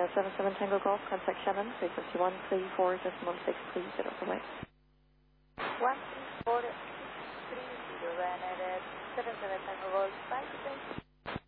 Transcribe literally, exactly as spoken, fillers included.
uh, seven seven Tango Golf, contact Shannon, frequency one three four decimal six three zero, bye-bye. one three four six three zero, and at seven seven Tango Golf, bye, good day.